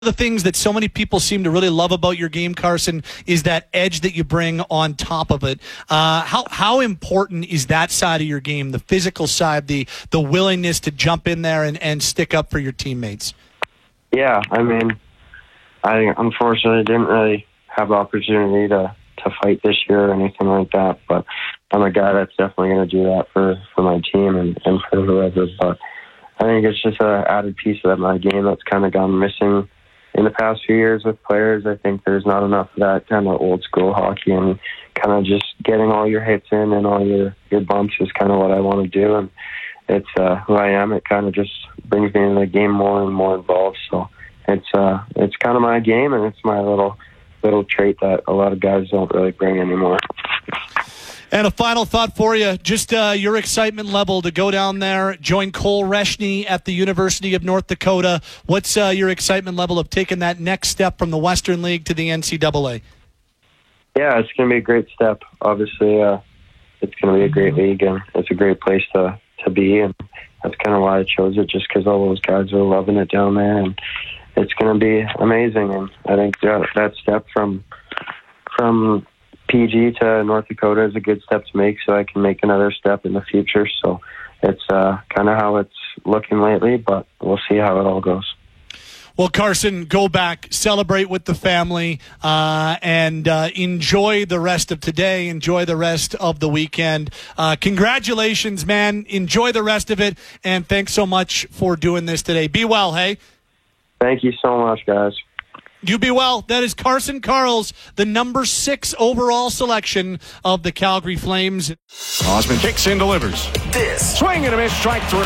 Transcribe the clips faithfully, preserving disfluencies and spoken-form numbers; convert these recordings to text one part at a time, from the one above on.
The things that so many people seem to really love about your game, Carson, is that edge that you bring on top of it. Uh, how how important is that side of your game, the physical side, the the willingness to jump in there and, and stick up for your teammates? Yeah, I mean, I unfortunately didn't really have the opportunity to, to fight this year or anything like that, but I'm a guy that's definitely going to do that for, for my team and, and for whoever. But I think it's just an added piece of my game that's kind of gone missing in the past few years with players. I think there's not enough of that kind of old school hockey, and kind of just getting all your hits in and all your, your bumps is kind of what I want to do. And it's uh, who I am. It kind of just brings me into the game more and more involved. So it's uh, it's kind of my game, and it's my little little trait that a lot of guys don't really bring anymore. And a final thought for you, just uh, your excitement level to go down there, join Cole Reschny at the University of North Dakota. What's uh, your excitement level of taking that next step from the Western League to the N C double A? Yeah, it's going to be a great step. Obviously, uh, it's going to be a great league, and it's a great place to, to be, and that's kind of why I chose it, just because all those guys are loving it down there, and it's going to be amazing. And I think that, that step from from P G to North Dakota is a good step to make, so I can make another step in the future. So it's uh, kind of how it's looking lately, but we'll see how it all goes. Well, Carson, go back, celebrate with the family, uh, and uh, enjoy the rest of today. Enjoy the rest of the weekend. Uh, congratulations, man. Enjoy the rest of it, and thanks so much for doing this today. Be well, hey? Thank you so much, guys. You be well. That is Carson Karls, the number six overall selection of the Calgary Flames. Osmond kicks in, delivers. This swing and a miss, strike three.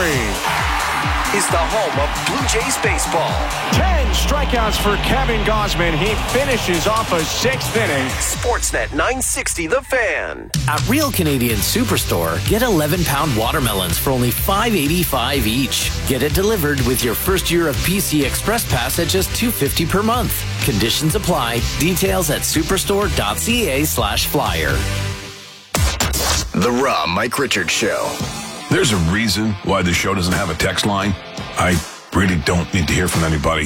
is the home of Blue Jays baseball. Ten strikeouts for Kevin Gausman. He finishes off a sixth inning. Sportsnet nine sixty, The Fan. At Real Canadian Superstore, get eleven pound watermelons for only five eighty-five each. Get it delivered with your first year of P C Express Pass at just two fifty per month. Conditions apply. Details at superstore.ca slash flyer. The Raw Mike Richards Show. There's a reason why the show doesn't have a text line. I really don't need to hear from anybody.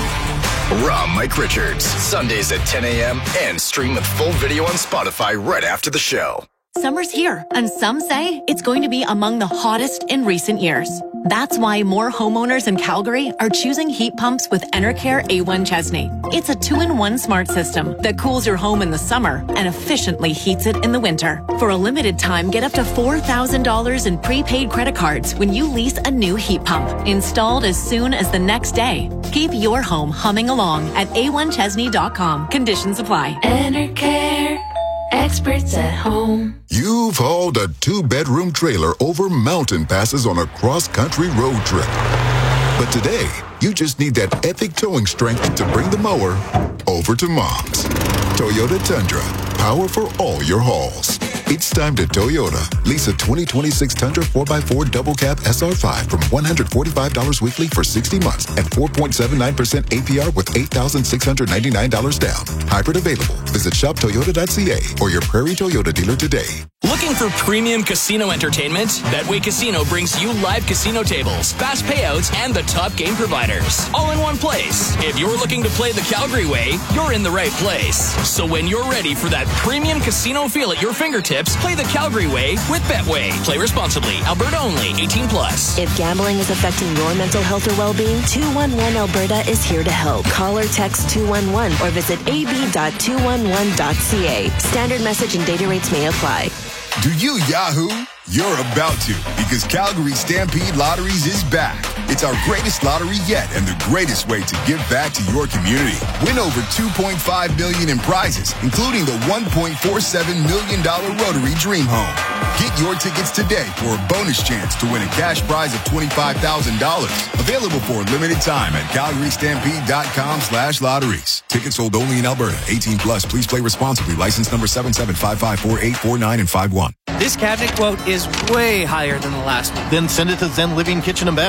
Raw Mike Richards, Sundays at ten a.m. and stream with full video on Spotify right after the show. Summer's here, and some say it's going to be among the hottest in recent years. That's why more homeowners in Calgary are choosing heat pumps with Enercare A one Chesney. It's a two-in-one smart system that cools your home in the summer and efficiently heats it in the winter. For a limited time, get up to four thousand dollars in prepaid credit cards when you lease a new heat pump, installed as soon as the next day. Keep your home humming along at A one Chesney dot com. Conditions apply. Enercare. Experts at home. You've hauled a two-bedroom trailer over mountain passes on a cross-country road trip. But today, you just need that epic towing strength to bring the mower over to Mom's. Toyota Tundra, power for all your hauls. It's time to Toyota. Lease a twenty twenty-six Tundra four by four double cab S R five from one hundred forty-five dollars weekly for sixty months and four point seven nine percent A P R with eight thousand six hundred ninety-nine dollars down. Hybrid available. Visit shop toyota dot c a or your Prairie Toyota dealer today. Looking for premium casino entertainment? Betway Casino brings you live casino tables, fast payouts, and the top game providers, all in one place. If you're looking to play the Calgary way, you're in the right place. So when you're ready for that premium casino feel at your fingertips, play the Calgary way with Betway. Play responsibly. Alberta only. eighteen plus. If gambling is affecting your mental health or well-being, two one one Alberta is here to help. Call or text two one one or visit a b dot two one one dot c a. Standard message and data rates may apply. Do you Yahoo? You're about to, because Calgary Stampede Lotteries is back. It's our greatest lottery yet and the greatest way to give back to your community. Win over two point five million dollars in prizes, including the one point four seven million dollars Rotary Dream Home. Get your tickets today for a bonus chance to win a cash prize of twenty-five thousand dollars. Available for a limited time at calgary stampede dot com slash lotteries. Tickets sold only in Alberta. eighteen plus. Please play responsibly. License number seven seven five five four eight four nine and five one. This cabinet quote is way higher than the last one. Then send it to Zen Living Kitchen and Bath. Contract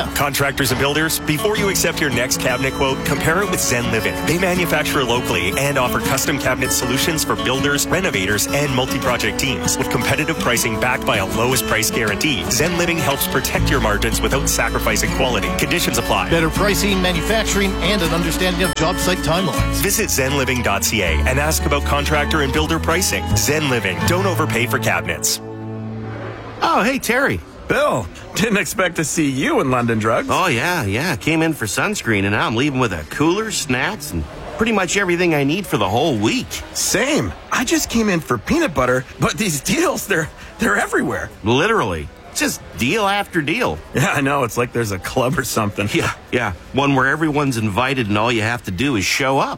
contractors and builders, before you accept your next cabinet quote, compare it with Zen Living. They manufacture locally and offer custom cabinet solutions for builders, renovators, and multi-project teams. With competitive pricing backed by a lowest price guarantee, Zen Living helps protect your margins without sacrificing quality. Conditions apply. Better pricing, manufacturing, and an understanding of job site timelines. Visit zen living dot c a and ask about contractor and builder pricing. Zen Living. Don't overpay for cabinets. Oh, hey, Terry. Bill, didn't expect to see you in London Drugs. Oh, yeah, yeah. Came in for sunscreen, and now I'm leaving with a cooler, snacks, and pretty much everything I need for the whole week. Same. I just came in for peanut butter, but these deals, they're they're everywhere. Literally. Just deal after deal. Yeah, I know. It's like there's a club or something. Yeah, yeah. One where everyone's invited and all you have to do is show up.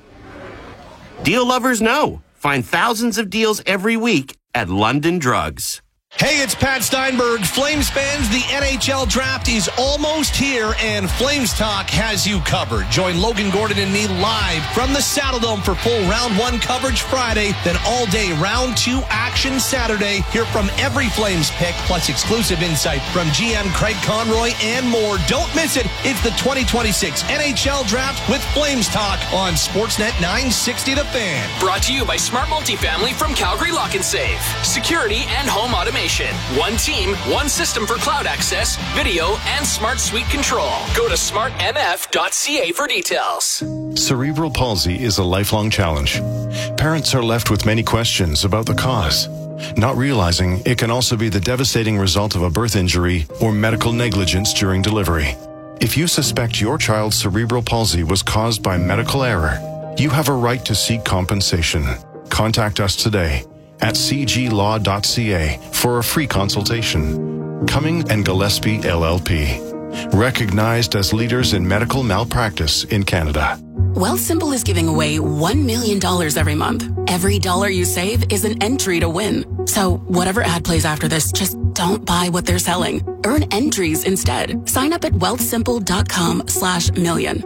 Deal lovers know. Find thousands of deals every week at London Drugs. Hey, it's Pat Steinberg. Flames fans, the N H L draft is almost here, and Flames Talk has you covered. Join Logan Gordon and me live from the Saddledome for full round one coverage Friday, then all day round two action Saturday. Hear from every Flames pick, plus exclusive insight from G M Craig Conroy and more. Don't miss it. It's the twenty twenty-six N H L draft with Flames Talk on Sportsnet nine sixty The Fan. Brought to you by Smart Multifamily from Calgary Lock and Save. Security and home automation. One team, one system for cloud access, video, and smart suite control. Go to smart m f dot c a for details. Cerebral palsy is a lifelong challenge. Parents are left with many questions about the cause, not realizing it can also be the devastating result of a birth injury or medical negligence during delivery. If you suspect your child's cerebral palsy was caused by medical error, you have a right to seek compensation. Contact us today at c g law dot c a for a free consultation. Cumming and Gillespie L L P, recognized as leaders in medical malpractice in Canada. Wealthsimple is giving away one million dollars every month. Every dollar you save is an entry to win. So whatever ad plays after this, just don't buy what they're selling. Earn entries instead. Sign up at wealthsimple.com slash million.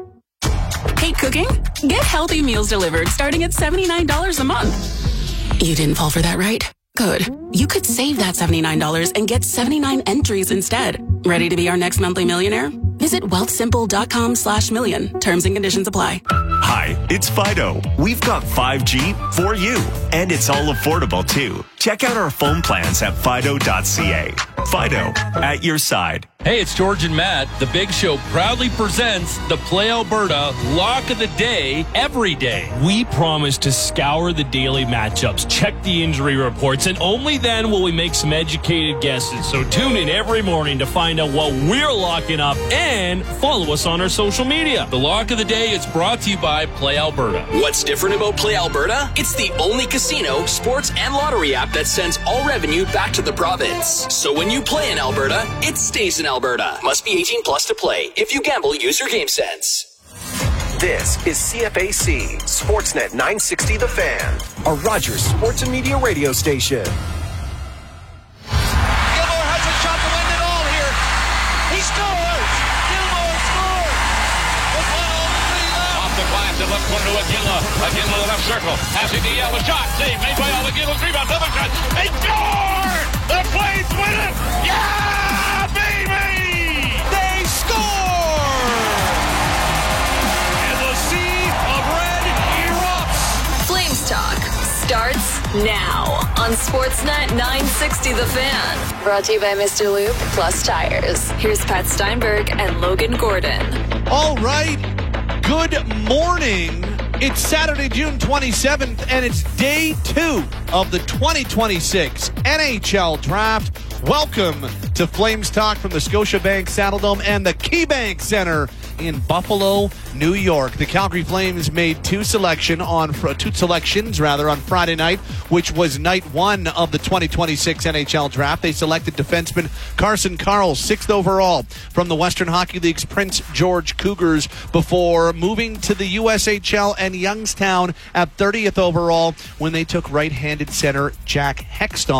Hate cooking? Get healthy meals delivered starting at seventy-nine dollars a month. You didn't fall for that, right? Good. You could save that seventy-nine dollars and get seventy-nine entries instead. Ready to be our next monthly millionaire? Visit wealthsimple.com slash million. Terms and conditions apply. Hi, it's Fido. We've got five G for you, and it's all affordable too. Check out our phone plans at fido dot c a. Fido, at your side. Hey, it's George and Matt. The Big Show proudly presents the Play Alberta Lock of the Day every day. We promise to scour the daily matchups, check the injury reports, and only then will we make some educated guesses. So tune in every morning to find out what we're locking up and follow us on our social media. The Lock of the Day is brought to you by Play Alberta. What's different about Play Alberta? It's the only casino, sports, and lottery app that sends all revenue back to the province. So when you play in Alberta, it stays in Alberta. Must be eighteen plus to play. If you gamble, use your game sense. This is C F A C, Sportsnet nine sixty The Fan, a Rogers Sports and Media radio station. Gilmore has a shot to win it all here. He scores! Gilmore scores! With one on three left. Off the glass, the left corner to Aguila. Aguila the left circle. Passing to Yell, a shot. Save made by Aguila. Rebound, another shot. They score! The Flames win it! Yeah, baby! They score! And the sea of red erupts. Flames Talk starts now on Sportsnet nine sixty The Fan. Brought to you by Mister Lube Plus Tires. Here's Pat Steinberg and Logan Gordon. All right. Good morning. It's Saturday, June twenty-seventh, and it's day two of the twenty twenty-six N H L Draft. Welcome to Flames Talk from the Scotiabank Saddledome and the KeyBank Center in Buffalo, New York. The Calgary Flames made two selection on two selections rather on Friday night, which was night one of the twenty twenty-six N H L Draft. They selected defenseman Carson Karl, sixth overall from the Western Hockey League's Prince George Cougars, before moving to the U S H L and Youngstown at thirtieth overall when they took right-handed center Jack Hextall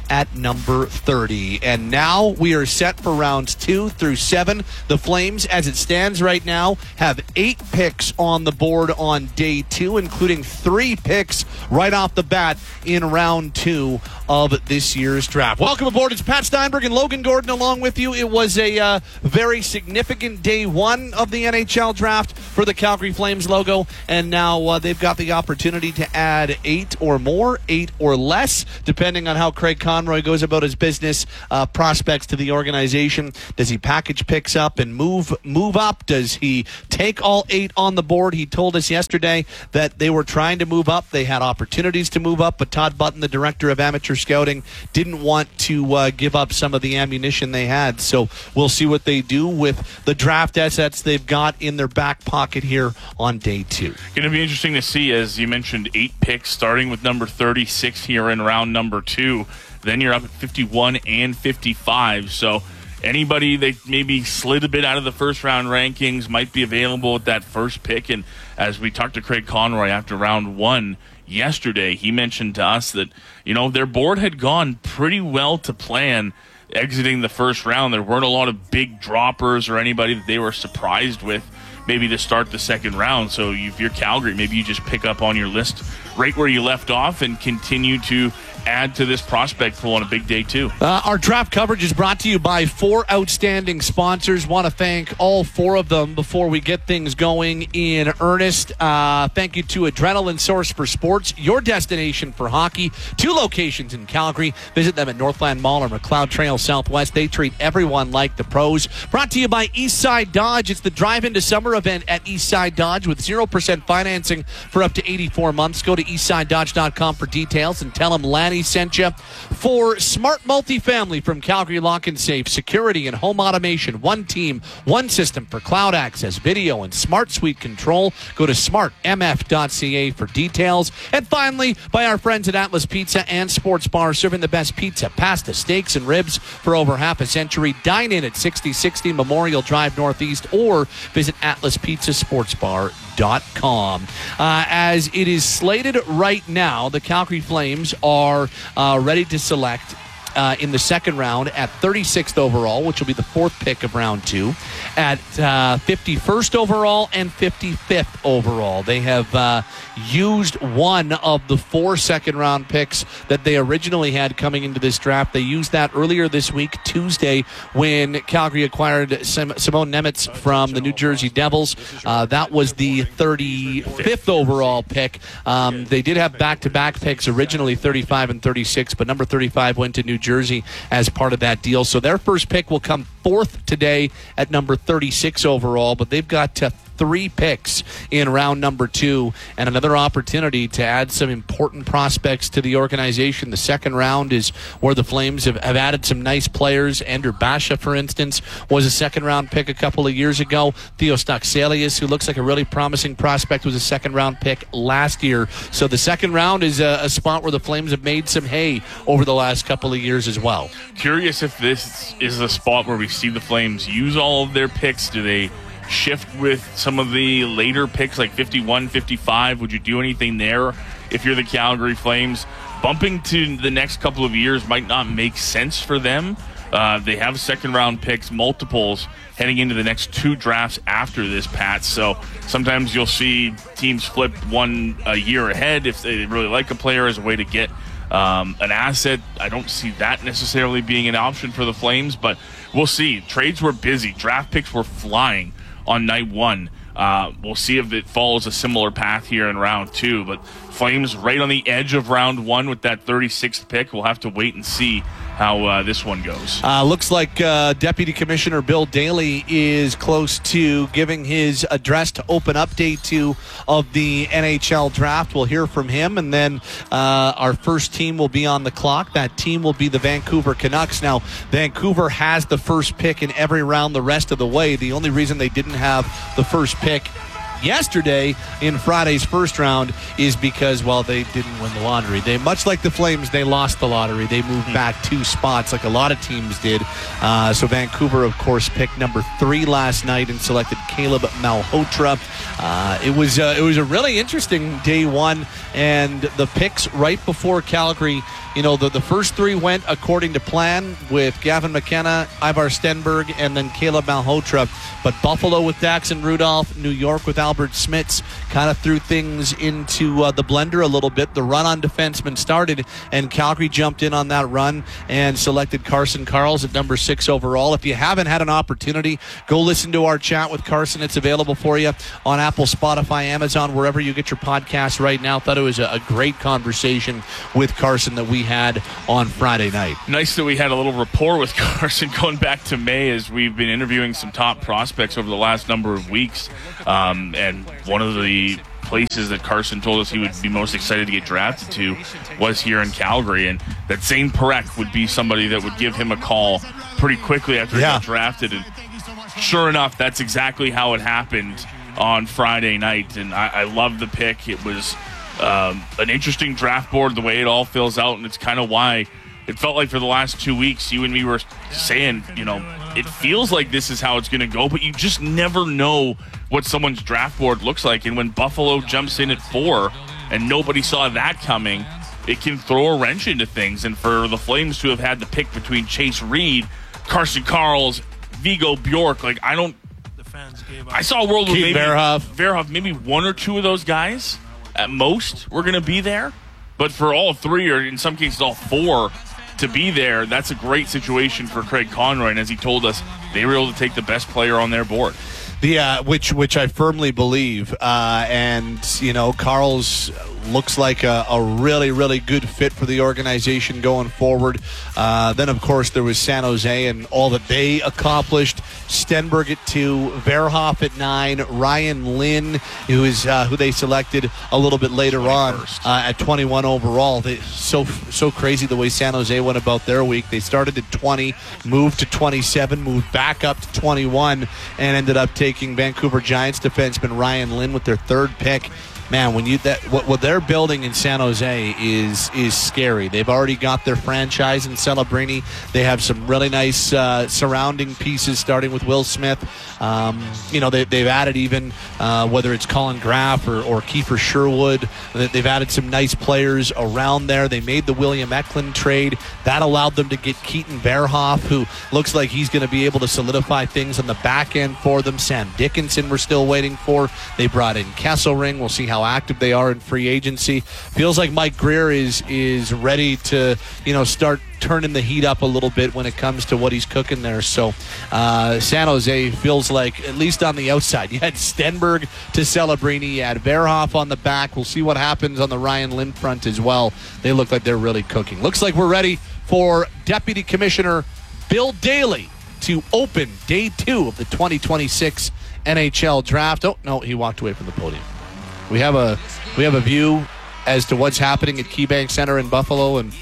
at number thirty. And now we are set for rounds two through seven. The Flames, as it stands right now, have eight picks on the board on day two, including three picks right off the bat in round two of this year's draft. Welcome aboard. It's Pat Steinberg and Logan Gordon along with you. It was a uh, very significant day one of the N H L draft for the Calgary Flames logo, and now uh, they've got the opportunity to add eight or more, eight or less, depending on how Craig Conroy goes about his business, uh, prospects to the organization. Does he package picks up and move move up? Does he take all eight on the board? He told us yesterday that they were trying to move up. They had opportunities to move up, but Todd Button, the director of amateur scouting, didn't want to uh, give up some of the ammunition they had. So we'll see what they do with the draft assets they've got in their back pocket here on day two. Going to be interesting to see, as you mentioned, eight picks starting with number thirty-six here in round number two. Then you're up at fifty-one and fifty-five. So anybody that maybe slid a bit out of the first round rankings might be available at that first pick. And as we talked to Craig Conroy after round one yesterday, he mentioned to us that, you know, their board had gone pretty well to plan exiting the first round. There weren't a lot of big droppers or anybody that they were surprised with maybe to start the second round. So if you're Calgary, maybe you just pick up on your list right where you left off and continue to add to this prospect pool on a big day too. Uh, our draft coverage is brought to you by four outstanding sponsors. Want to thank all four of them before we get things going in earnest. Uh, thank you to Adrenaline Source for Sports, your destination for hockey. Two locations in Calgary. Visit them at Northland Mall or McLeod Trail Southwest. They treat everyone like the pros. Brought to you by Eastside Dodge. It's the drive into summer event at Eastside Dodge with zero percent financing for up to eighty-four months. Go to eastside dodge dot com for details and tell them Lanny sent you. For Smart Multifamily from Calgary Lock and Safe, security and home automation, one team, one system for cloud access, video, and smart suite control. Go to smart m f dot c a for details. And finally, by our friends at Atlas Pizza and Sports Bar, serving the best pizza, pasta, steaks, and ribs for over half a century. Dine in at sixty sixty Memorial Drive Northeast or visit atlas pizza sports bar dot com. Uh, as it is slated right now, the Calgary Flames are uh, ready to select uh, in the second round at thirty-sixth overall, which will be the fourth pick of round two, at uh, fifty-first overall and fifty-fifth overall. They have uh, used one of the four second-round picks that they originally had coming into this draft. They used that earlier this week, Tuesday, when Calgary acquired Sim- Simone Nemitz from the New Jersey Devils. Uh, that was the thirty-fifth overall pick. Um, they did have back-to-back picks, originally thirty-five and thirty-six, but number thirty-five went to New Jersey as part of that deal. So their first pick will come fourth today at number thirty-six overall, but they've got uh, three picks in round number two and another opportunity to add some important prospects to the organization. The second round is where the Flames have, have added some nice players. Andrew Basha, for instance, was a second round pick a couple of years ago. Theo Stocksalius, who looks like a really promising prospect, was a second round pick last year. So the second round is a, a spot where the Flames have made some hay over the last couple of years as well. Curious if this is the spot where we see the Flames use all of their picks. Do they shift with some of the later picks like fifty-one, fifty-five? Would you do anything there if you're the Calgary Flames? Bumping to the next couple of years might not make sense for them. Uh, they have second round picks, multiples, heading into the next two drafts after this, Pat. So sometimes you'll see teams flip one a year ahead if they really like a player as a way to get um, an asset. I don't see that necessarily being an option for the Flames, but we'll see. Trades were busy. Draft picks were flying on night one. Uh, we'll see if it follows a similar path here in round two. But Flames right on the edge of round one with that thirty-sixth pick. We'll have to wait and see how uh, this one goes. Uh, looks like uh, Deputy Commissioner Bill Daly is close to giving his address to open up day two of the N H L draft. We'll hear from him, and then uh, our first team will be on the clock. That team will be the Vancouver Canucks. Now, Vancouver has the first pick in every round the rest of the way. The only reason they didn't have the first pick yesterday in Friday's first round is because, well, they didn't win the lottery. They, much like the Flames, they lost the lottery. They moved mm-hmm. back two spots like a lot of teams did. Uh, so Vancouver, of course, picked number three last night and selected Caleb Malhotra. Uh, it was uh, it was a really interesting day one, and the picks right before Calgary, you know, the, the first three went according to plan with Gavin McKenna, Ivar Stenberg, and then Caleb Malhotra. But Buffalo with Daxon Rudolph, New York with Albert Smits kind of threw things into uh, the blender a little bit. The run on defensemen started, and Calgary jumped in on that run and selected Carson Karls at number six overall. If you haven't had an opportunity, go listen to our chat with Carson. It's available for you on Apple, Spotify, Amazon, wherever you get your podcasts right now. Thought it was a, a great conversation with Carson that we had on Friday night. Nice that we had a little rapport with Carson going back to May as we've been interviewing some top prospects over the last number of weeks. Um, and one of the places that Carson told us he would be most excited to get drafted to was here in Calgary, and that Zane Parekh would be somebody that would give him a call pretty quickly after yeah. he got drafted. And sure enough, that's exactly how it happened on Friday night, and I, I love the pick. It was um, an interesting draft board, the way it all fills out, and it's kind of why it felt like for the last two weeks you and me were saying, you know, it feels like this is how it's going to go, but you just never know what someone's draft board looks like. And when Buffalo jumps in at four and nobody saw that coming, it can throw a wrench into things. And for the Flames to have had the pick between Chase Reed, Carson Karls, Vigo Bjork, like I don't I saw a world where maybe Verhoff. Verhoff, maybe one or two of those guys at most were going to be there. But for all three, or in some cases all four, to be there, that's a great situation for Craig Conroy. And as he told us, they were able to take the best player on their board. Yeah, which which I firmly believe. Uh, and, you know, Karls looks like a, a really, really good fit for the organization going forward. Uh, then, of course, there was San Jose and all that they accomplished. Stenberg at two, Verhoff at nine, Ryan Lynn, who is uh, who they selected a little bit later on uh, at twenty-one overall. They, so so crazy the way San Jose went about their week. They started at twenty, moved to twenty-seven, moved back up to twenty-one, and ended up taking Vancouver Giants defenseman Ryan Lynn with their third pick. Man, when you that what, what they're building in San Jose is is scary. They've already got their franchise in Celebrini. They have some really nice uh, surrounding pieces, starting with Will Smith. Um, you know, they, they've added even uh, whether it's Colin Graff or, or Kiefer Sherwood. They've added some nice players around there. They made the William Eklund trade that allowed them to get Keaton Verhoff, who looks like he's going to be able to solidify things on the back end for them. Sam Dickinson, we're still waiting for. They brought in Kesselring. We'll see how active they are in free agency. Feels like Mike Grier is is ready to, you know, start turning the heat up a little bit when it comes to what he's cooking there. So uh, San Jose feels like, at least on the outside, you had Stenberg to Celebrini, you had Verhoff on the back. We'll see what happens on the Ryan Lynn front as well. They look like they're really cooking. Looks like we're ready for Deputy Commissioner Bill Daly to open day two of the twenty twenty-six N H L draft. Oh, no, he walked away from the podium. We have a we have a view as to what's happening at KeyBank Center in Buffalo, and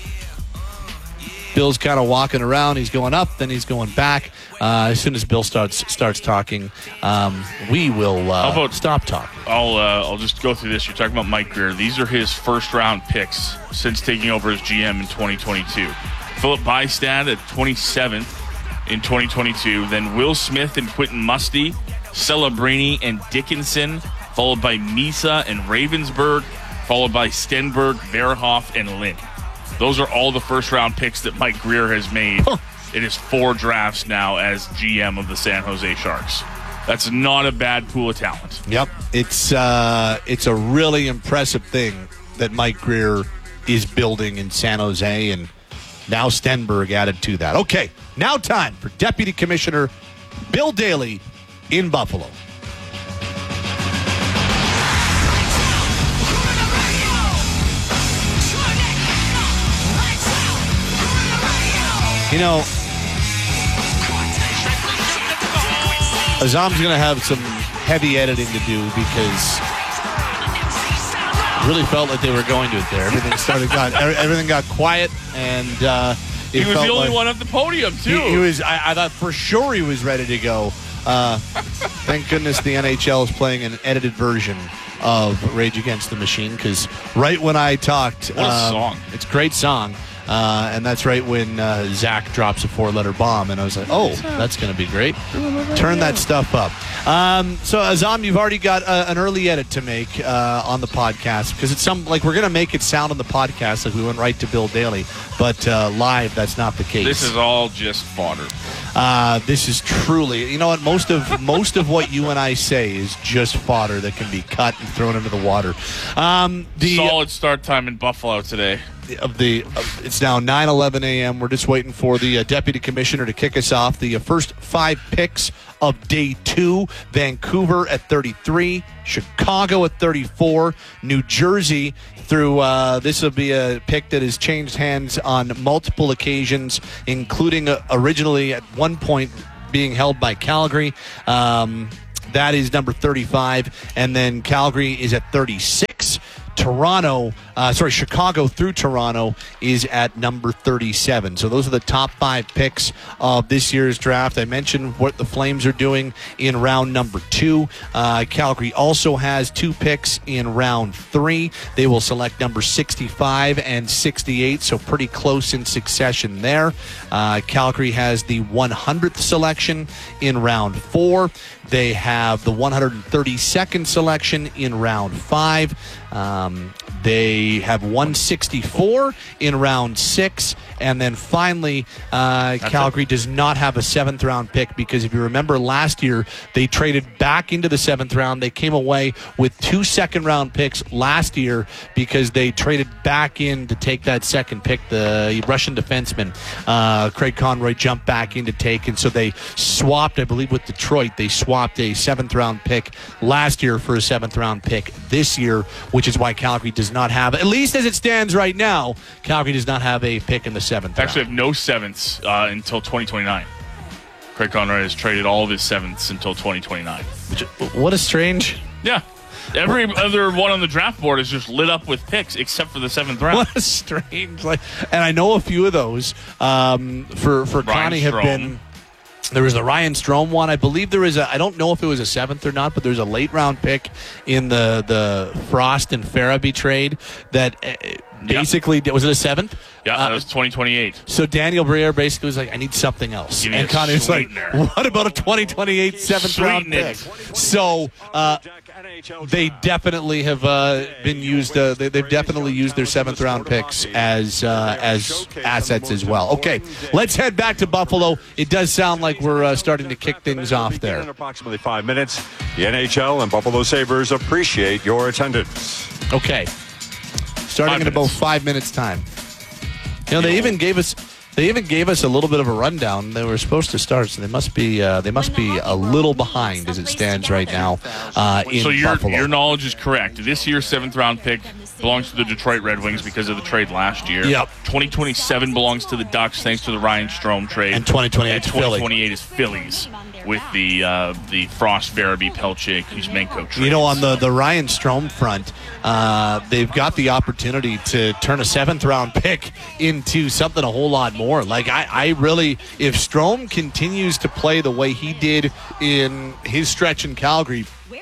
Bill's kind of walking around. He's going up, then he's going back. Uh, as soon as Bill starts starts talking, um, we will uh, How about, stop talking. I'll uh, I'll just go through this. You're talking about Mike Grier. These are his first round picks since taking over as G M in twenty twenty-two. Philip Bystad at twenty-seventh in twenty twenty-two. Then Will Smith and Quentin Musty, Celebrini and Dickinson, followed by Misa and Ravensburg, followed by Stenberg, Verhoff, and Lynn. Those are all the first-round picks that Mike Grier has made in his four drafts now as G M of the San Jose Sharks. That's not a bad pool of talent. Yep. It's uh, it's a really impressive thing that Mike Grier is building in San Jose, and now Stenberg added to that. Okay, now time for Deputy Commissioner Bill Daly in Buffalo. You know, Azam's going to have some heavy editing to do because I really felt like they were going to it there. Everything started, got everything got quiet, and uh, it he was felt the only like one at the podium too. He, he was. I, I thought for sure he was ready to go. Uh, thank goodness the N H L is playing an edited version of Rage Against the Machine, because right when I talked... What a um, song. It's a great song. Uh, and that's right when uh, Zach drops a four-letter bomb, and I was like, "Oh, that's going to be great." Turn that stuff up. Um, so, Azam, you've already got uh, an early edit to make uh, on the podcast, because it's some like we're going to make it sound on the podcast like we went right to Bill Daly, but uh, live that's not the case. This is all just fodder. Uh, this is truly, you know what? Most of most of what you and I say is just fodder that can be cut and thrown into the water. Um, the Solid start time in Buffalo today. Of the, of, it's now nine eleven a.m. We're just waiting for the uh, deputy commissioner to kick us off. The uh, first five picks of day two: Vancouver at thirty-three, Chicago at thirty-four, New Jersey. Through uh, this will be a pick that has changed hands on multiple occasions, including uh, originally at one point being held by Calgary. Um, that is number thirty-five, and then Calgary is at thirty-six. Toronto, uh, sorry, Chicago through Toronto is at number thirty-seven. So those are the top five picks of this year's draft. I mentioned what the Flames are doing in round number two. Uh, Calgary also has two picks in round three. They will select number sixty-five and sixty-eight, so pretty close in succession there. Uh, Calgary has the one hundredth selection in round four. They have the one hundred thirty-second selection in round five. Um, they have one sixty-four in round six. And then finally, uh, Calgary it. does not have a seventh round pick, because if you remember last year, they traded back into the seventh round. They came away with two second round picks last year because they traded back in to take that second pick. The Russian defenseman, uh, Craig Conroy, jumped back in to take. And so they swapped, I believe, with Detroit. They swapped a seventh round pick last year for a seventh round pick this year, which is why Calgary does not have, at least as it stands right now, Calgary does not have a pick in the seventh. Actually, have no sevenths uh, until twenty twenty-nine. Craig Conroy has traded all of his sevenths until twenty twenty-nine. What a strange. Yeah. Every other one on the draft board is just lit up with picks except for the seventh round. What a strange. Like, and I know a few of those um, for, for Connie have been. There was the Ryan Strome one. I believe there was a, I don't know if it was a seventh or not, but there's a late round pick in the, the Frost and Farabee trade that uh, basically, yep. was it a seventh? Yeah, that uh, was twenty twenty-eight. So Daniel Briere basically was like, I need something else. Give and Connie was like, what about a twenty twenty-eight seventh round pick? So uh, they definitely have uh, been used, uh, they, they've definitely used their seventh round picks as, uh, as assets as well. Okay, let's head back to Buffalo. It does sound like we're uh, starting to kick things off there. In approximately five minutes, the N H L and Buffalo Sabres appreciate your attendance. Okay. Starting five in about five minutes time. You know, they even gave us they even gave us a little bit of a rundown. They were supposed to start, so they must be uh, they must be a little behind as it stands right now uh, in so your, Buffalo. your knowledge is correct. This year's seventh round pick belongs to the Detroit Red Wings because of the trade last year. Yep. twenty twenty-seven belongs to the Ducks thanks to the Ryan Strome trade. And twenty twenty-eight and twenty twenty-eight is Phillies with the uh, the Frost, Farabee, Pelche, Kuzmenko trade. You know, on the, the Ryan Strome front, uh, they've got the opportunity to turn a seventh round pick into something a whole lot more. Like, I, I really, if Strome continues to play the way he did in his stretch in Calgary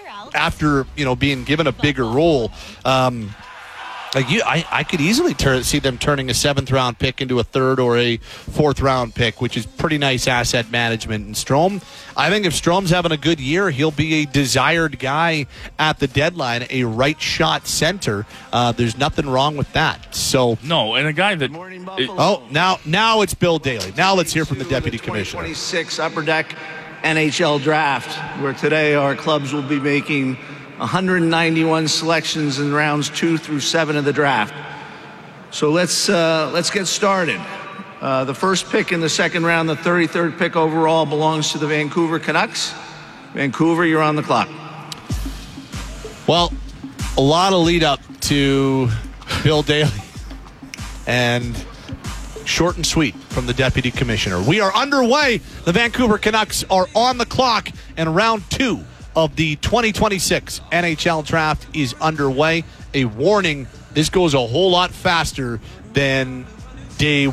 after, you know, being given a bigger role, um, Like you, I, I could easily turn, see them turning a seventh round pick into a third or a fourth round pick, which is pretty nice asset management. And Strome, I think if Strome's having a good year, he'll be a desired guy at the deadline, a right shot center. Uh, there's nothing wrong with that. So no, and a guy that. It, oh, now now it's Bill Daly. Now let's hear from the deputy commissioner. twenty twenty-six Upper Deck N H L Draft, where today our clubs will be making one hundred ninety-one selections in rounds two through seven of the draft. So let's uh, let's get started. Uh, the first pick in the second round, the thirty-third pick overall, belongs to the Vancouver Canucks. Vancouver, you're on the clock. Well, a lot of lead up to Bill Daly, and short and sweet from the deputy commissioner. We are underway. The Vancouver Canucks are on the clock, and round two of the twenty twenty-six N H L draft is underway. A warning, this goes a whole lot faster than day one.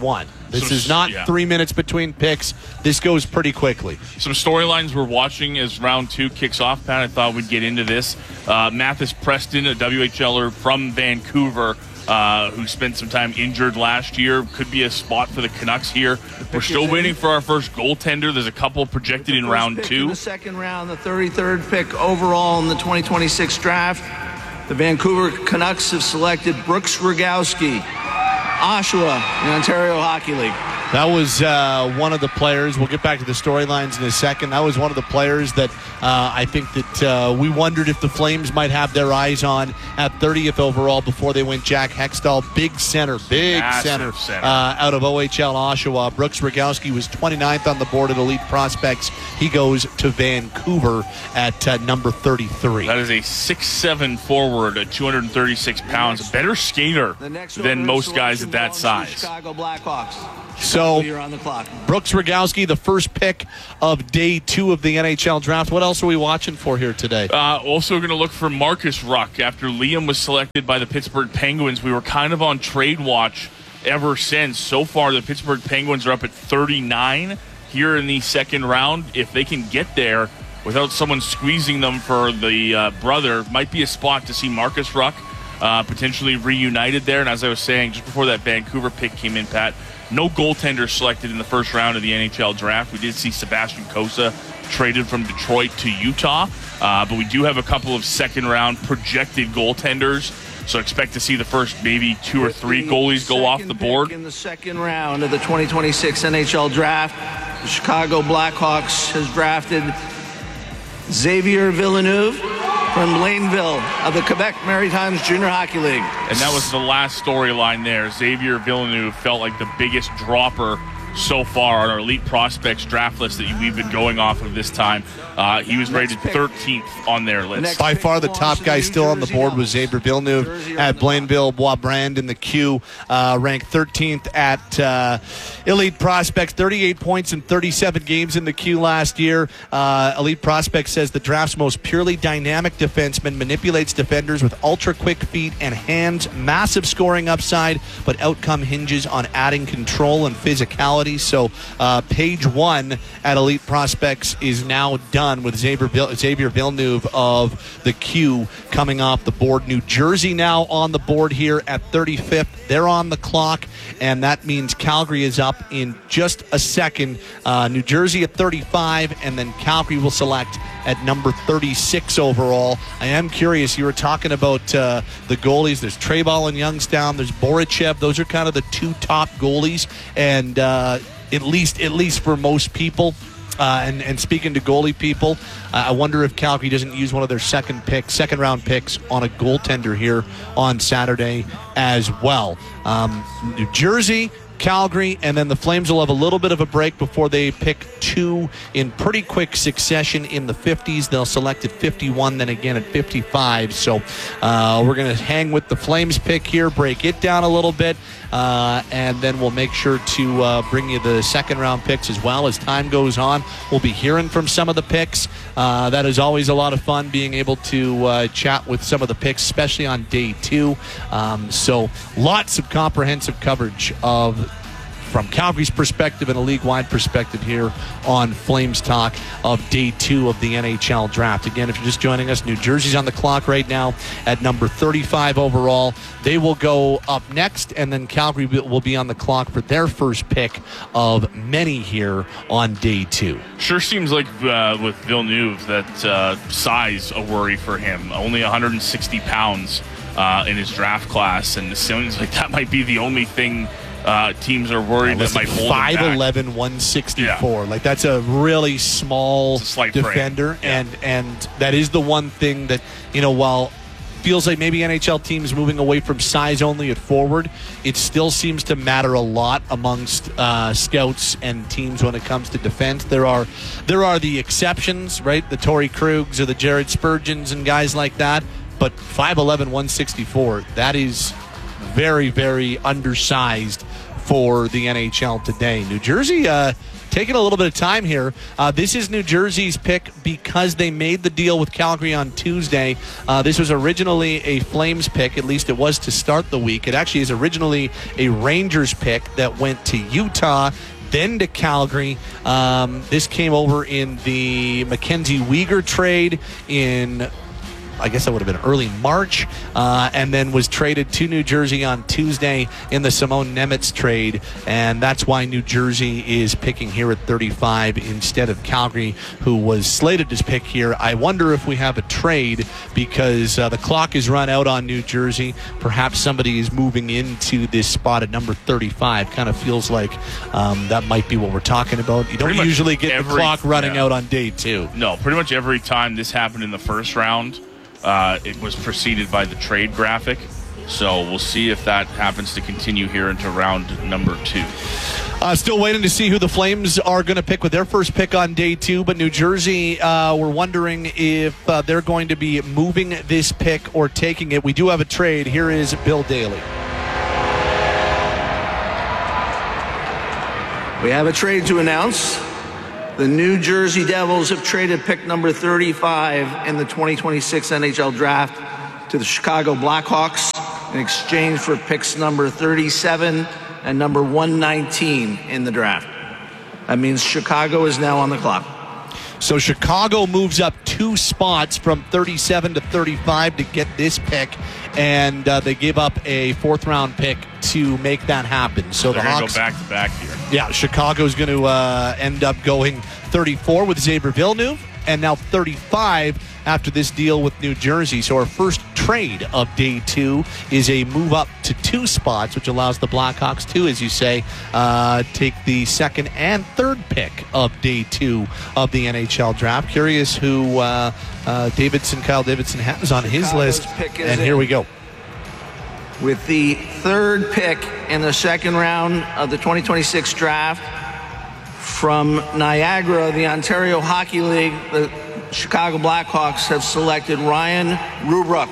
This So, is not yeah. three minutes between picks. This goes pretty quickly. Some storylines we're watching as round two kicks off, Pat. I thought we'd get into this. Uh, Mathis Preston, a W H L er from Vancouver, uh, who spent some time injured last year. Could be a spot for the Canucks here. We're still waiting for our first goaltender. There's a couple projected in round Pick two. in the second round, the thirty-third pick overall in the twenty twenty-six draft. The Vancouver Canucks have selected Brooks Rogowski, Oshawa, in the Ontario Hockey League. That was uh, one of the players. We'll get back to the storylines in a second. That was one of the players that uh, I think that uh, we wondered if the Flames might have their eyes on at thirtieth overall before they went Jack Hextall. Big center, big Massive center, center. Uh, out of O H L Oshawa. Brooks Rogowski was twenty-ninth on the board at Elite Prospects. He goes to Vancouver at uh, number thirty-three. That is a six seven forward at two hundred thirty-six pounds. A better skater than most guys at that size. Chicago Blackhawks. So, You're on the clock. Brooks Rogowski, the first pick of day two of the N H L draft. What else are we watching for here today? Uh, also going to look for Marcus Ruck. After Liam was selected by the Pittsburgh Penguins, we were kind of on trade watch ever since. So far, the Pittsburgh Penguins are up at thirty-nine here in the second round. If they can get there without someone squeezing them for the uh, brother, might be a spot to see Marcus Ruck uh, potentially reunited there. And as I was saying, just before that Vancouver pick came in, Pat, no goaltender selected in the first round of the N H L draft. We did see Sebastian Cossa traded from Detroit to Utah, uh, but we do have a couple of second-round projected goaltenders, so expect to see the first maybe two or three goalies go off the board. In the second round of the twenty twenty-six N H L draft, the Chicago Blackhawks has drafted Xavier Villeneuve from Blainville of the Quebec Maritimes Junior Hockey League. And that was the last storyline there. Xavier Villeneuve felt like the biggest dropper so far on our Elite Prospects draft list that we've been going off of this time. Uh, he was rated thirteenth on their list. By far the top guy still on the board was Xavier Villeneuve at Blainville. Boisbrand in the queue, uh, ranked thirteenth at uh, Elite Prospects. thirty-eight points in thirty-seven games in the queue last year. Uh, Elite Prospects says the draft's most purely dynamic defenseman, manipulates defenders with ultra-quick feet and hands, massive scoring upside, but outcome hinges on adding control and physicality. So uh, page one at Elite Prospects is now done with Xavier, Vill- Xavier Villeneuve of the queue coming off the board. New Jersey now on the board here at thirty-fifth. They're on the clock, and that means Calgary is up in just a second. Uh, New Jersey at thirty-five, and then Calgary will select at number thirty-six overall. I am curious, you were talking about uh, the goalies. There's Treyball and Youngstown. There's Borichev. Those are kind of the two top goalies, and uh, at least at least for most people. Uh, and, and speaking to goalie people, uh, I wonder if Calgary doesn't use one of their second picks, second round picks on a goaltender here on Saturday as well. Um, New Jersey, Calgary, and then the Flames will have a little bit of a break before they pick two in pretty quick succession in the fifties. They'll select at fifty-one, then again at fifty-five. So uh, we're going to hang with the Flames pick here, break it down a little bit, uh, and then we'll make sure to uh, bring you the second round picks as well as time goes on. We'll be hearing from some of the picks. Uh, that is always a lot of fun, being able to uh, chat with some of the picks, especially on day two. Um, so lots of comprehensive coverage of from Calgary's perspective and a league-wide perspective here on Flames Talk of day two of the N H L draft. Again, if you're just joining us, New Jersey's on the clock right now at number thirty-five overall. They will go up next, and then Calgary will be on the clock for their first pick of many here on day two. Sure seems like uh, with Villeneuve that uh, size a worry for him. Only one hundred sixty pounds uh, in his draft class, and it seems like that might be the only thing Uh, teams are worried yeah, that might hold five eleven, him back. one sixty-four. Yeah. Like, that's a really small a defender, yeah. and and that is the one thing that, you know, while feels like maybe N H L teams moving away from size only at forward, it still seems to matter a lot amongst uh, scouts and teams when it comes to defense. There are there are the exceptions, right? The Torrey Krugs or the Jared Spurgeons and guys like that, but five eleven, one sixty-four, that is very, very undersized for the N H L today. New Jersey uh, taking a little bit of time here. Uh, this is New Jersey's pick because they made the deal with Calgary on Tuesday. Uh, this was originally a Flames pick, at least it was to start the week. It actually is originally a Rangers pick that went to Utah, then to Calgary. Um, this came over in the Mackenzie Weegar trade in, I guess that would have been early March, uh, and then was traded to New Jersey on Tuesday in the Simone Nemec trade, and that's why New Jersey is picking here at thirty-five instead of Calgary, who was slated to pick here. I wonder if we have a trade because uh, the clock is run out on New Jersey. Perhaps somebody is moving into this spot at number thirty-five. Kind of feels like um, that might be what we're talking about. You don't usually get every, the clock running yeah. out on day two. No, pretty much every time this happened in the first round, Uh, it was preceded by the trade graphic, so we'll see if that happens to continue here into round number two. Uh, still waiting to see who the Flames are going to pick with their first pick on day two, but New Jersey, uh, we're wondering if uh, they're going to be moving this pick or taking it. We do have a trade. Here is Bill Daly. We have a trade to announce. The New Jersey Devils have traded pick number thirty-five in the twenty twenty-six N H L Draft to the Chicago Blackhawks in exchange for picks number thirty-seven and number one nineteen in the draft. That means Chicago is now on the clock. So Chicago moves up two spots from thirty-seven to thirty-five to get this pick, and uh, they give up a fourth-round pick to make that happen. So They're the going Hawks to go back to back here. Yeah, Chicago's going to uh, end up going thirty-four with Xavier Villeneuve, and now thirty-five after this deal with New Jersey. So our first trade of day two is a move up to two spots, which allows the Blackhawks to, as you say, uh, take the second and third pick of day two of the N H L Draft. Curious who uh, uh, Davidson, Kyle Davidson has on his Chicago's list, pick is and here in. we go. With the third pick in the second round of the twenty twenty-six draft from Niagara, the Ontario Hockey League, the Chicago Blackhawks have selected Ryan Rubruk.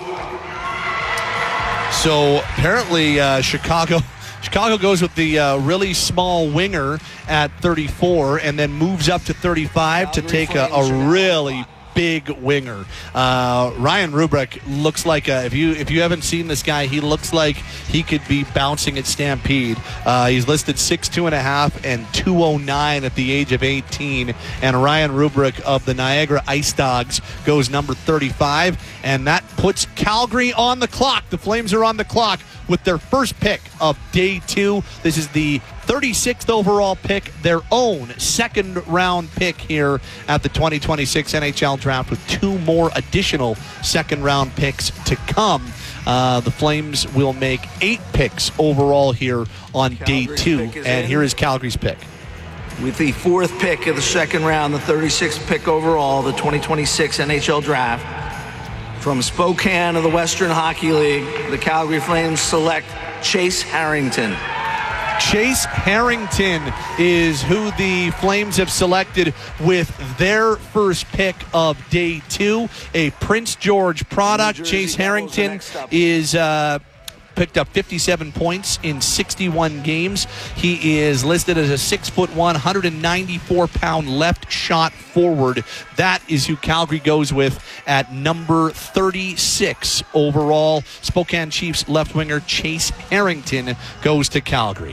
So apparently uh, Chicago Chicago goes with the uh, really small winger at thirty-four and then moves up to thirty-five to take a, a really big winger. Uh, Ryan Rubruk looks like a, if you if you haven't seen this guy, he looks like he could be bouncing at Stampede. Uh, he's listed six two and a half and two oh nine at the age of eighteen. And Ryan Rubruk of the Niagara Ice Dogs goes number thirty-five, and that puts Calgary on the clock. The Flames are on the clock with their first pick of day two. This is the thirty-sixth overall pick, their own second round pick here at the twenty twenty-six N H L Draft, with two more additional second round picks to come. Uh, the Flames will make eight picks overall here on Calgary's day two, and in. Here is Calgary's pick. With the fourth pick of the second round, the thirty-sixth pick overall, the twenty twenty-six N H L Draft, from Spokane of the Western Hockey League, the Calgary Flames select Chase Harrington. Chase Harrington is who the Flames have selected with their first pick of day two, a Prince George product. Chase Harrington is uh, picked up fifty-seven points in sixty-one games. He is listed as a six foot one, one hundred ninety-four pound left shot forward. That is who Calgary goes with at number thirty-six overall. Spokane Chiefs left winger Chase Harrington goes to Calgary.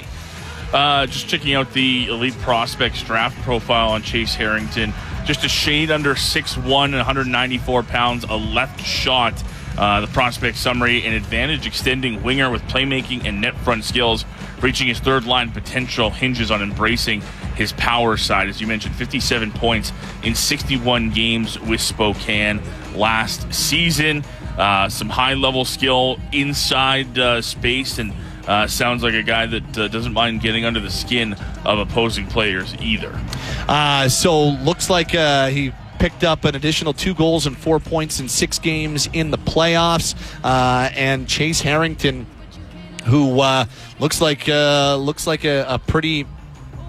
Uh, just checking out the Elite Prospects draft profile on Chase Harrington. Just a shade under six one and one hundred ninety-four pounds, a left shot. Uh, the prospect summary: an advantage extending winger with playmaking and net front skills. Reaching his third line potential hinges on embracing his power side. As you mentioned, fifty-seven points in sixty-one games with Spokane last season. Uh, some high-level skill inside uh, space, and Uh, sounds like a guy that uh, doesn't mind getting under the skin of opposing players either. Uh, so looks like uh, he picked up an additional two goals and four points in six games in the playoffs. Uh, and Chase Harrington, who uh, looks like uh, looks like a, a pretty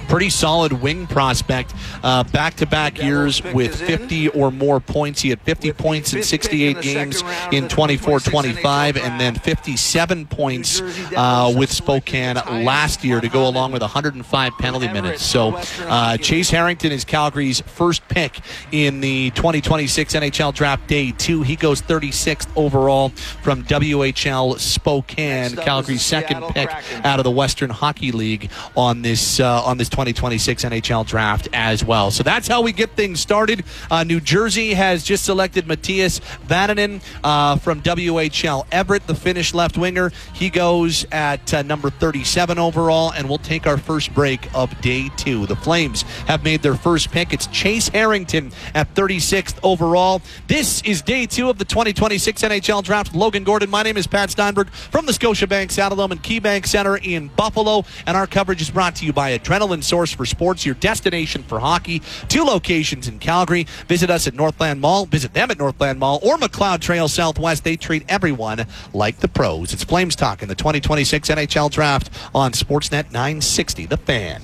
pretty solid wing prospect. Uh, back-to-back years with fifty or more points. He had fifty points in sixty-eight games in twenty-four twenty-five, and then fifty-seven points uh, with Spokane last year to go along with one hundred five penalty minutes. So uh, Chase Harrington is Calgary's first pick in the twenty twenty-six N H L Draft Day two. He goes thirty-sixth overall from W H L Spokane, Calgary's second pick out of the Western Hockey League on this uh, on this twenty twenty-six N H L Draft as well. So that's how we get things started. Uh, New Jersey has just selected Matthias Vananen uh, from W H L Everett, the Finnish left winger. He goes at uh, number thirty-seven overall, and we'll take our first break of day two. The Flames have made their first pick. It's Chase Harrington at thirty-sixth overall. This is day two of the twenty twenty-six N H L Draft. Logan Gordon. My name is Pat Steinberg from the Scotiabank Saddledome and KeyBank Center in Buffalo, and our coverage is brought to you by Adrenaline Source for Sports, your destination for hockey. Two locations in Calgary. Visit us at Northland Mall. Visit them at Northland Mall or McLeod Trail Southwest. They treat everyone like the pros. It's Flames Talk in the twenty twenty-six N H L Draft on Sportsnet nine sixty. The Fan.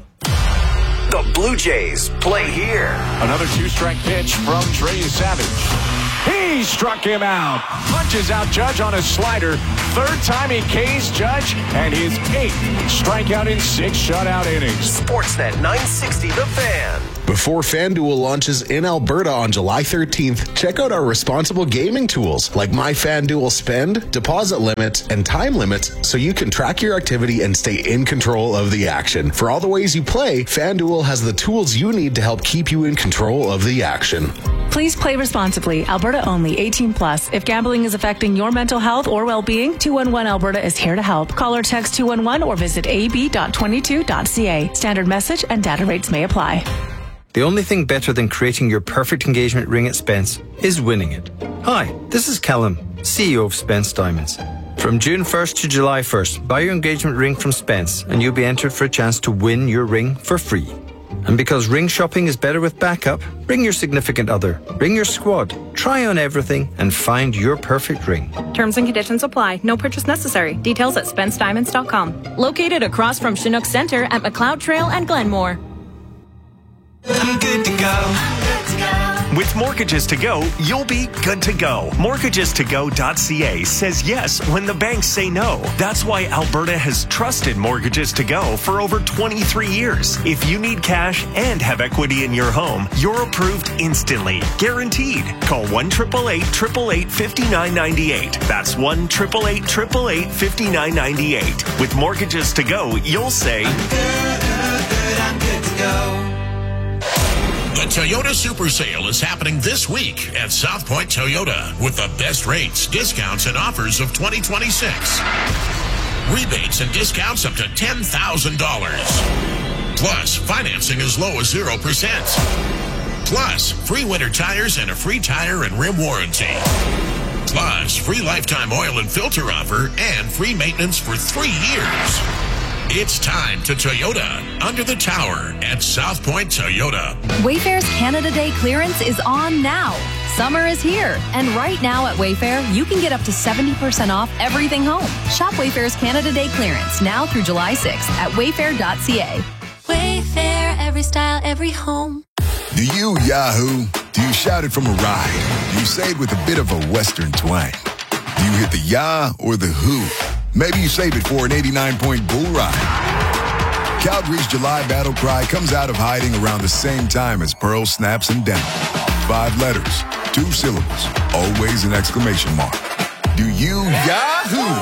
The Blue Jays play here. Another two-strike pitch from Trey Savage. He struck him out. Punches out Judge on a slider. Third time he K's Judge, and his eighth strikeout in six shutout innings. Sportsnet nine sixty, The Fan. Before FanDuel launches in Alberta on July thirteenth, check out our responsible gaming tools like My FanDuel Spend, deposit limits, and time limits so you can track your activity and stay in control of the action. For all the ways you play, FanDuel has the tools you need to help keep you in control of the action. Please play responsibly. Alberta only. eighteen plus. If gambling is affecting your mental health or well-being, two one one Alberta is here to help. Call or text two one one or visit a b dot twenty-two dot c a. Standard message and data rates may apply. The only thing better than creating your perfect engagement ring at Spence is winning it. Hi, this is Callum, C E O of Spence Diamonds. From June first to July first, buy your engagement ring from Spence and you'll be entered for a chance to win your ring for free. And because ring shopping is better with backup, bring your significant other, bring your squad, try on everything and find your perfect ring. Terms and conditions apply. No purchase necessary. Details at spence diamonds dot com. Located across from Chinook Center at McLeod Trail and Glenmore. I'm good to go. I'm good to go. With Mortgages to Go, you'll be good to go. mortgages to go dot c a says yes when the banks say no. That's why Alberta has trusted Mortgages to Go for over twenty-three years. If you need cash and have equity in your home, you're approved instantly. Guaranteed. Call one eight eight eight, eight eight eight, five nine nine eight. That's one eight eight eight, eight eight eight, five nine nine eight. With Mortgages to Go, you'll say, I'm good, good, good, I'm good to go. The Toyota Super Sale is happening this week at South Point Toyota with the best rates, discounts, and offers of twenty twenty-six. Rebates and discounts up to ten thousand dollars. Plus, financing as low as zero percent. Plus, free winter tires and a free tire and rim warranty. Plus, free lifetime oil and filter offer and free maintenance for three years. It's time to Toyota under the tower at South Point Toyota. Wayfair's Canada Day clearance is on now. Summer is here, and right now at Wayfair, you can get up to seventy percent off everything home. Shop Wayfair's Canada Day clearance now through July sixth at wayfair dot c a. Wayfair, every style, every home. Do you Yahoo? Do you shout it from a ride? Do you say it with a bit of a Western twang? Do you hit the Yah or the Who? Maybe you save it for an eighty-nine point bull ride. Calgary's July battle cry comes out of hiding around the same time as Pearl snaps and down. Five letters, two syllables, always an exclamation mark. Do you Yahoo?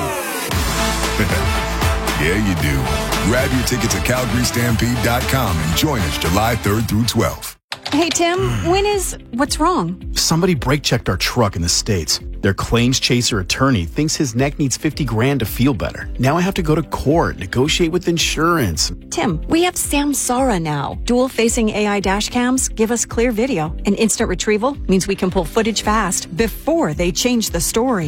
Yeah, you do. Grab your tickets at calgary stampede dot com and join us July third through twelfth. Hey, Tim, when is... What's wrong? Somebody brake-checked our truck in the States. Their claims chaser attorney thinks his neck needs fifty grand to feel better. Now I have to go to court, negotiate with insurance. Tim, we have Samsara now. Dual-facing A I dash cams give us clear video. And instant retrieval means we can pull footage fast before they change the story.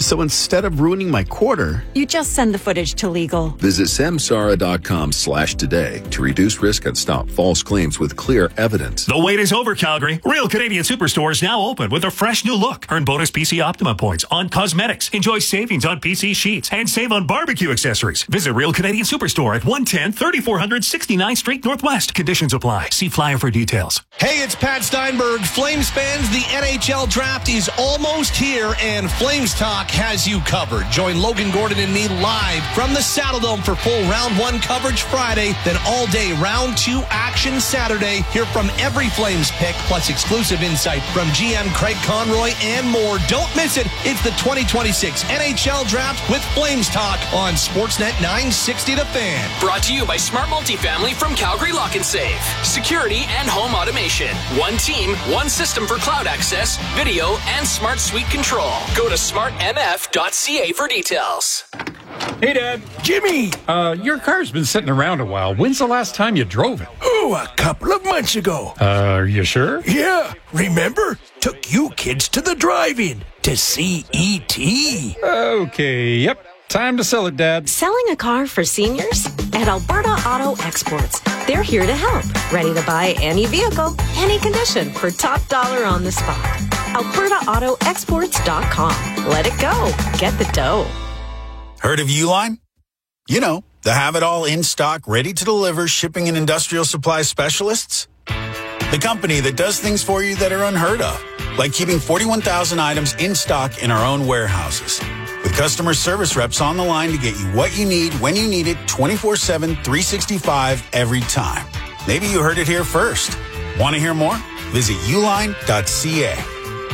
So instead of ruining my quarter, You just send the footage to legal. Visit samsara.com slash today to reduce risk and stop false claims with clear evidence. The wait is over, Calgary. Real Canadian Superstore is now open with a fresh new look. Earn bonus P C Optima points on cosmetics. Enjoy savings on P C sheets and save on barbecue accessories. Visit Real Canadian Superstore at one ten, thirty-four hundred sixty-ninth Street Northwest. Conditions apply. See flyer for details. Hey, it's Pat Steinberg. Flames fans, the N H L draft is almost here, and Flames Talk has you covered. Join Logan Gordon and me live from the Saddle Dome for full round one coverage Friday, then all day round two action Saturday. Hear from every Flames pick, plus exclusive insight from G M Craig Conroy and more. Don't miss it. It's the twenty twenty-six N H L draft with Flames Talk on Sportsnet nine sixty The Fan. Brought to you by Smart Multifamily from Calgary Lock and Save. Security and home automation. One team, one system for cloud access, video, and smart suite control. Go to smart m f dot c a for details. Hey, Dad. Jimmy! Uh, your car's been sitting around a while. When's the last time you drove it? Oh, a couple of months ago. Uh, are you sure? Yeah. Remember? Took you kids to the drive-in to see E T Okay, yep. Time to sell it, Dad. Selling a car for seniors? At Alberta Auto Exports. They're here to help. Ready to buy any vehicle, any condition for top dollar on the spot. Alberta Auto Exports dot com. Let it go. Get the dough. Heard of Uline? You know, the have-it-all in-stock, ready-to-deliver shipping and industrial supply specialists. The company that does things for you that are unheard of, like keeping forty-one thousand items in stock in our own warehouses. With customer service reps on the line to get you what you need when you need it twenty-four seven, three sixty-five every time. Maybe you heard it here first. Want to hear more? Visit uline dot c a.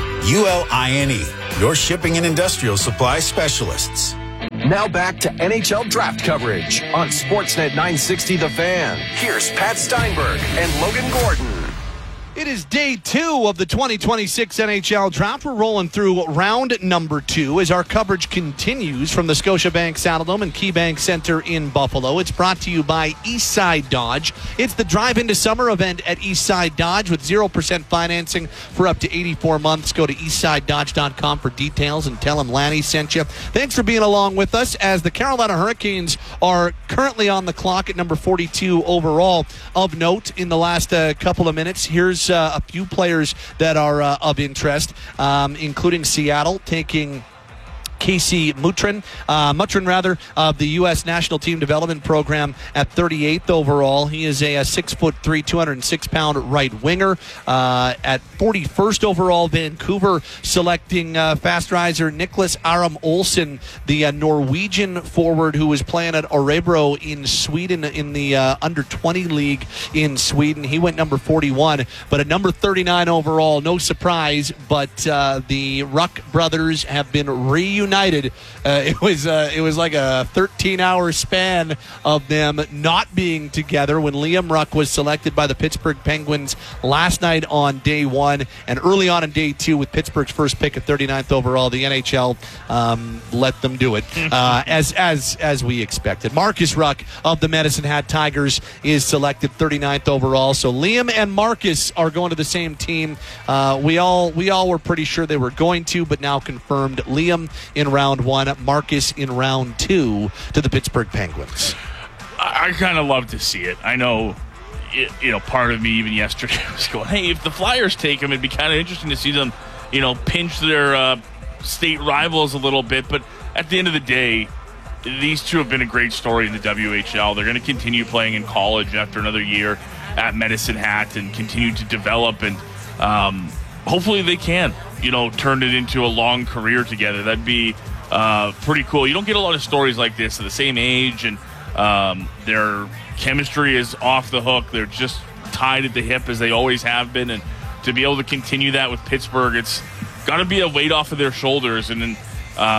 U L I N E, your shipping and industrial supply specialists. Now back to N H L draft coverage on Sportsnet nine sixty The Fan. Here's Pat Steinberg and Logan Gordon. It is day two of the twenty twenty-six N H L draft. We're rolling through round number two as our coverage continues from the Scotiabank Saddledome and KeyBank Center in Buffalo. It's brought to you by Eastside Dodge. It's the Drive Into Summer event at Eastside Dodge with zero percent financing for up to eighty-four months. Go to eastside dodge dot com for details and tell them Lanny sent you. Thanks for being along with us as the Carolina Hurricanes are currently on the clock at number forty-two overall. Of note in the last uh, couple of minutes, here's Uh, a few players that are uh, of interest, um, including Seattle taking Casey Mutrin, uh, Mutrin rather, of the U S National Team Development Program at thirty-eighth overall. He is a, a six foot three, two hundred six pound right winger. Uh, at forty-first overall, Vancouver selecting uh, fast riser Nicholas Aram Olsen, the uh, Norwegian forward who was playing at Örebro in Sweden in the uh, under twenty league in Sweden. He went number forty-one, but at number thirty-nine overall, no surprise, but uh, the Ruck brothers have been reunited. United. Uh, it was uh, it was like a thirteen hour span of them not being together when Liam Ruck was selected by the Pittsburgh Penguins last night on day one, and early on in day two with Pittsburgh's first pick at thirty-ninth overall. The N H L um, let them do it uh, as as as we expected. Marcus Ruck of the Medicine Hat Tigers is selected thirty-ninth overall. So Liam and Marcus are going to the same team. Uh, we all we all were pretty sure they were going to, but now confirmed. Liam in round one, Marcus in round two to the Pittsburgh Penguins. I, I kind of love to see it. I know, it, you know, part of me even yesterday was going, hey, if the Flyers take them, it'd be kind of interesting to see them, you know, pinch their uh, state rivals a little bit. But at the end of the day, these two have been a great story in the W H L. They're going to continue playing in college after another year at Medicine Hat and continue to develop, and um, hopefully they can, you know, turn it into a long career together. That'd be uh, pretty cool. You don't get a lot of stories like this at the same age, and um, their chemistry is off the hook. They're just tied at the hip as they always have been, and to be able to continue that with Pittsburgh, it's got to be a weight off of their shoulders. And then um,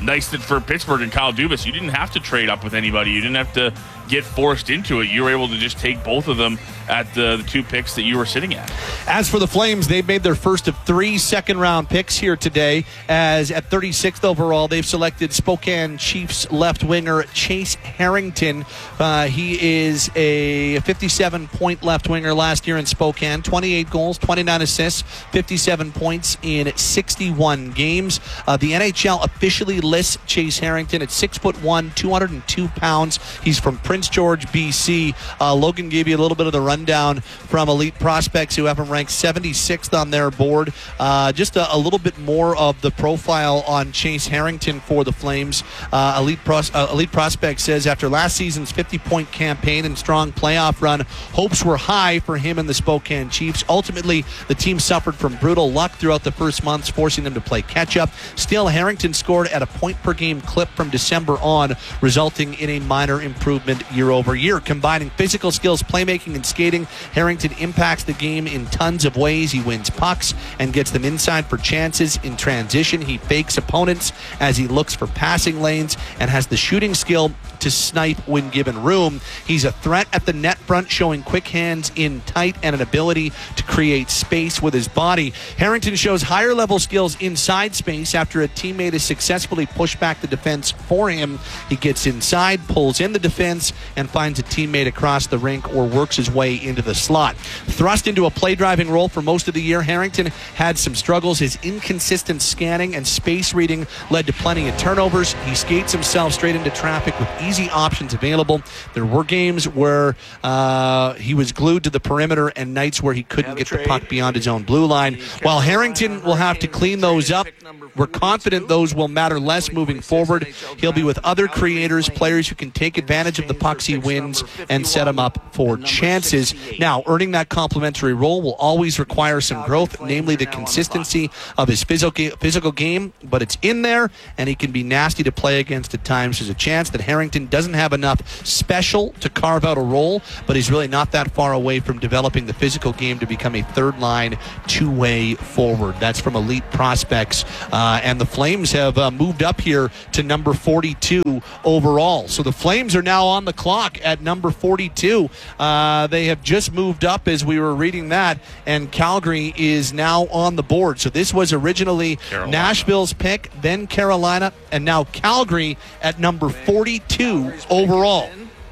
nice that for Pittsburgh and Kyle Dubas, you didn't have to trade up with anybody. You didn't have to get forced into it. You were able to just take both of them at the, the two picks that you were sitting at. As for the Flames, they've made their first of three second-round picks here today, as at thirty-sixth overall, they've selected Spokane Chiefs left winger Chase Harrington. Uh, he is a fifty-seven point left winger last year in Spokane, twenty-eight goals, twenty-nine assists, fifty-seven points in sixty-one games. Uh, the N H L officially lists Chase Harrington at six foot one, two hundred two pounds. He's from Prince George, B C. Uh, Logan gave you a little bit of the rundown from Elite Prospects, who have him ranked seventy-sixth on their board. Uh, just a, a little bit more of the profile on Chase Harrington for the Flames. Uh, Elite, Pros- uh, Elite Prospects says after last season's fifty point campaign and strong playoff run, hopes were high for him and the Spokane Chiefs. Ultimately, the team suffered from brutal luck throughout the first months, forcing them to play catch-up. Still, Harrington scored at a point-per-game clip from December on, resulting in a minor improvement year over year. Combining physical skills, playmaking, and skating, Harrington impacts the game in tons of ways. He wins pucks and gets them inside for chances. In transition, he fakes opponents as he looks for passing lanes and has the shooting skill to snipe when given room. He's a threat at the net front, showing quick hands in tight and an ability to create space with his body. Harrington shows higher level skills inside space after a teammate has successfully pushed back the defense for him. He gets inside, pulls in the defense, and finds a teammate across the rink or works his way into the slot. Thrust into a play-driving role for most of the year, Harrington had some struggles. His inconsistent scanning and space reading led to plenty of turnovers. He skates himself straight into traffic with easy options available. There were games where uh, he was glued to the perimeter and nights where he couldn't get the puck beyond his own blue line. While Harrington will have to clean those up, we're confident those will matter less moving forward. He'll be with other creators, players who can take advantage of the pucks he wins and set him up for chances. Now, earning that complimentary role will always require some growth, namely the consistency of his physical physical game, but it's in there, and he can be nasty to play against at times. There's a chance that Harrington doesn't have enough special to carve out a role, but he's really not that far away from developing the physical game to become a third-line, two-way forward. That's from Elite Prospects. Uh, and the Flames have uh, moved up here to number forty-two overall. So the Flames are now on the clock at number forty-two. Uh, they have just moved up as we were reading that, and Calgary is now on the board. So this was originally Carolina. Nashville's pick, then Carolina, and now Calgary at number forty-two overall.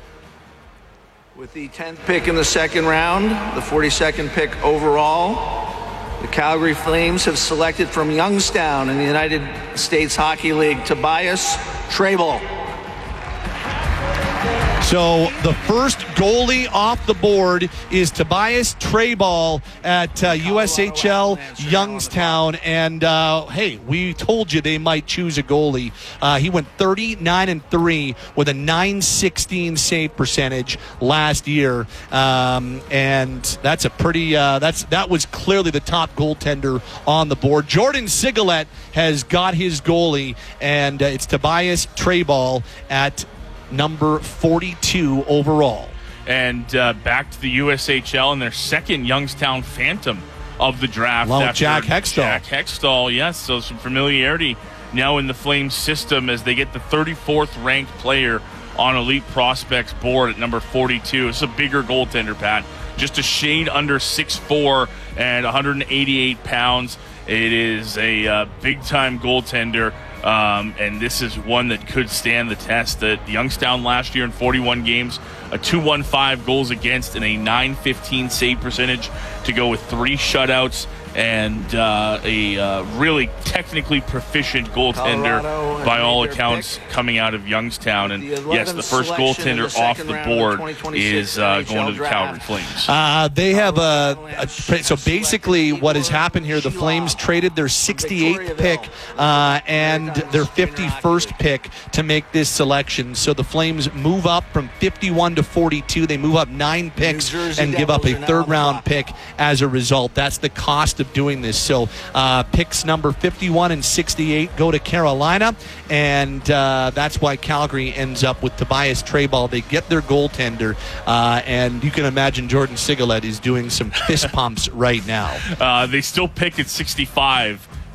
With the tenth pick in the second round, the forty-second pick overall, the Calgary Flames have selected from Youngstown in the United States Hockey League, Tobias Trebel. So the first goalie off the board is Tobias Trebel at uh, U S H L Youngstown. And, uh, hey, we told you they might choose a goalie. Uh, he went thirty-nine and three with a nine sixteen save percentage last year. Um, and that's a pretty, uh, that's that was clearly the top goaltender on the board. Jordan Sigalet has got his goalie, and uh, it's Tobias Trebel at number forty-two overall. And uh, back to the U S H L and their second Youngstown Phantom of the draft. Well, Jack Hextall. Jack Hextall, yes. So some familiarity now in the Flames system as they get the thirty-fourth ranked player on Elite Prospects board at number forty-two. It's a bigger goaltender, Pat. Just a shade under six foot four and one hundred eighty-eight pounds. It is a uh, big-time goaltender. Um, and this is one that could stand the test. That Youngstown last year in forty-one games, a two one five goals against and a nine fifteen save percentage to go with three shutouts and uh, a uh, really technically proficient goaltender by all accounts coming out of Youngstown. And yes, the first goaltender off the board is uh, going to the Calgary Flames. Uh, they have a, a so basically what has happened here, the Flames traded their sixty-eighth pick uh, and their fifty-first pick to make this selection. So the Flames move up from fifty-one to forty-two. They move up nine picks and give up a third round pick as a result. That's the cost of doing this. So uh, picks number fifty-one and sixty-eight go to Carolina, and uh, that's why Calgary ends up with Tobias Trebel. They get their goaltender, uh, and you can imagine Jordan Sigalet is doing some fist pumps right now. Uh, they still pick at sixty-five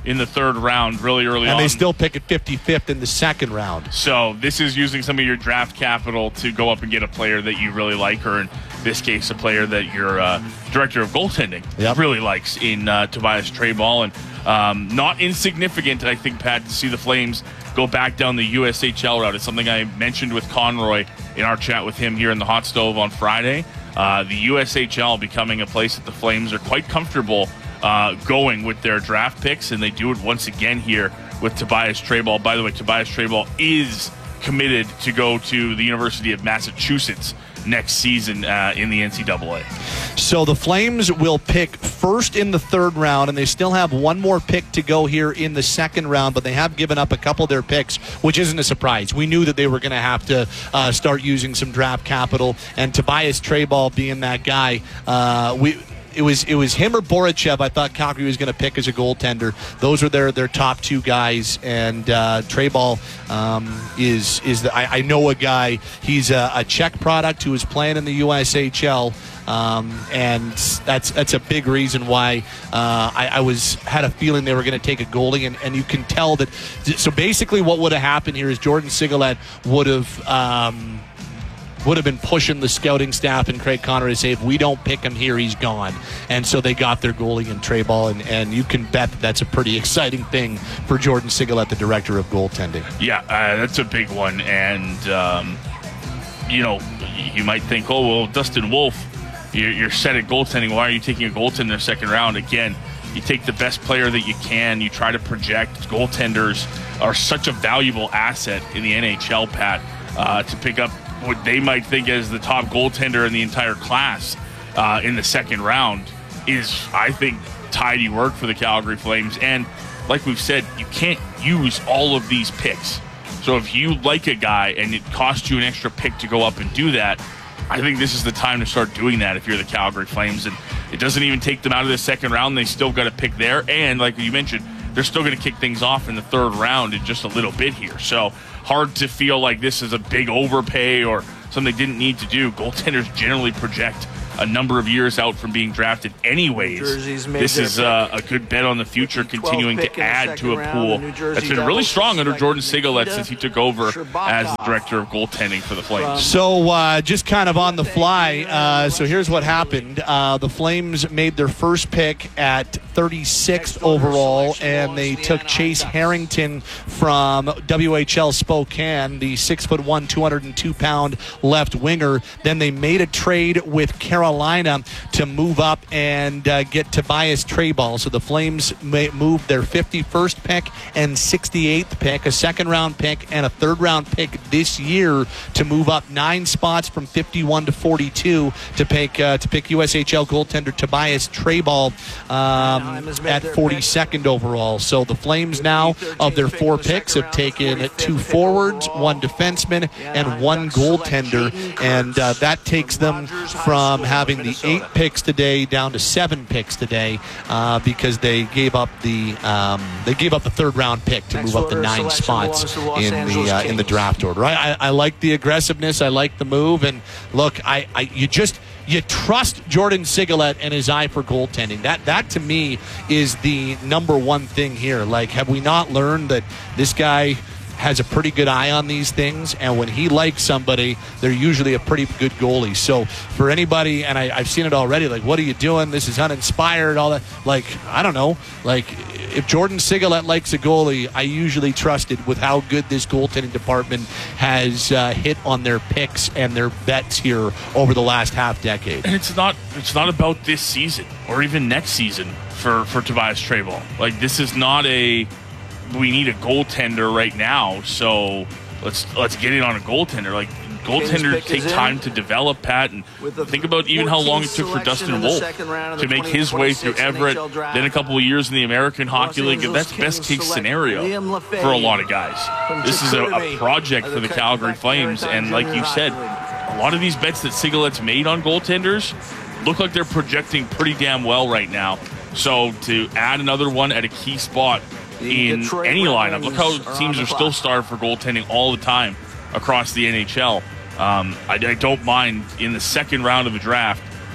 in the third round really early and on. And they still pick at fifty-fifth in the second round. So this is using some of your draft capital to go up and get a player that you really like, or in this case, a player that your uh, director of goaltending yep. really likes in uh, Tobias Trayball. And um, not insignificant, I think, Pat, to see the Flames go back down the U S H L route. It's something I mentioned with Conroy in our chat with him here in the Hot Stove on Friday. Uh, the U S H L becoming a place that the Flames are quite comfortable uh, going with their draft picks, and they do it once again here with Tobias Trayball. By the way, Tobias Trayball is committed to go to the University of Massachusetts next season uh, in the N C double A. So the Flames will pick first in the third round, and they still have one more pick to go here in the second round, but they have given up a couple of their picks, which isn't a surprise. We knew that they were going to have to uh, start using some draft capital, and Tobias Trayball being that guy, uh, we... It was it was him or Borichev. I thought Calgary was going to pick as a goaltender. Those were their their top two guys. And uh, Trayball um, is is the, I, I know a guy. He's a, a Czech product who is playing in the U S H L. Um, and that's that's a big reason why uh, I, I was had a feeling they were going to take a goalie, and, and you can tell that. So basically, what would have happened here is Jordan Sigalet would have. Um, would have been pushing the scouting staff and Craig Conroy to say, if we don't pick him here, he's gone. And so they got their goalie in Trayball, and, and you can bet that that's a pretty exciting thing for Jordan Sigalet, the director of goaltending. Yeah, uh, that's a big one. And, um, you know, you might think, oh, well, Dustin Wolf, you're, you're set at goaltending. Why are you taking a goaltender in the second round? Again, you take the best player that you can. You try to project. Goaltenders are such a valuable asset in the N H L, Pat, uh, to pick up what they might think as the top goaltender in the entire class uh, in the second round is, I think, tidy work for the Calgary Flames. And like we've said, you can't use all of these picks. So if you like a guy and it costs you an extra pick to go up and do that, I think this is the time to start doing that if you're the Calgary Flames. And it doesn't even take them out of the second round. They still got a pick there. And like you mentioned, they're still going to kick things off in the third round in just a little bit here. So hard to feel like this is a big overpay or something they didn't need to do. Goaltenders generally project a number of years out from being drafted anyways. This is uh, a good bet on the future, continuing to add to a pool that's been really strong under Jordan Sigalet since he took over as the director of goaltending for the Flames. So uh, just kind of on the fly, uh, so here's what happened. Uh, the Flames made their first pick at thirty-sixth overall, and they took Chase Harrington from W H L Spokane, the six foot one, two hundred two pound left winger. Then they made a trade with Carolina to move up and uh, get Tobias Trayball. So the Flames may moved their fifty-first pick and sixty-eighth pick, a second round pick and a third round pick this year to move up nine spots from fifty-one to forty-two to pick uh, to pick U S H L goaltender Tobias Trayball um, at forty-second overall. So the Flames now, of their four picks, have taken two forwards, one defenseman, and one goaltender, and uh, that takes them from having the eight picks today down to seven picks today uh, because they gave up the um, they gave up the third round pick to move up the nine spots in the uh, in the draft order. I, I, I like the aggressiveness. I like the move. And look, I, I you just. You trust Jordan Sigalet and his eye for goaltending. That, that to me, is the number one thing here. Like, have we not learned that this guy has a pretty good eye on these things, and when he likes somebody, they're usually a pretty good goalie. So for anybody, and I, I've seen it already, like, what are you doing? This is uninspired, all that. Like, I don't know. Like, if Jordan Sigalet likes a goalie, I usually trust it with how good this goaltending department has uh, hit on their picks and their bets here over the last half decade. And it's not it's not about this season or even next season for, for Tobias Trayball. Like, this is not a we need a goaltender right now, so let's let's get it on a goaltender. Like, goaltenders take time to develop, Pat, and think about even how long it took for Dustin Wolf to make his way through Everett, then a couple of years in the American Hockey League. That's best case scenario for a lot of guys. This is a, a project for the Calgary Flames, and like you said, a lot of these bets that Sigalet's made on goaltenders look like they're projecting pretty damn well right now. So to add another one at a key spot in any lineup. Look how teams are still starved for goaltending all the time across the N H L. Um, I, I don't mind in the second round of the draft